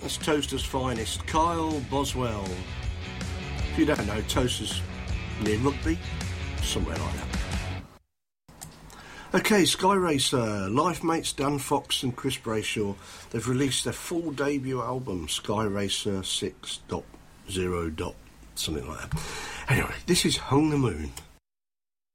That's Toaster's finest, Kyle Boswell. If you don't know, Toaster's near Rugby, somewhere like that. Okay, Sky Racer, Life Mates Dan Fox and Chris Brayshaw, they've released their full debut album, Sky Racer 6.0. something like that. Anyway, this is Hung the Moon.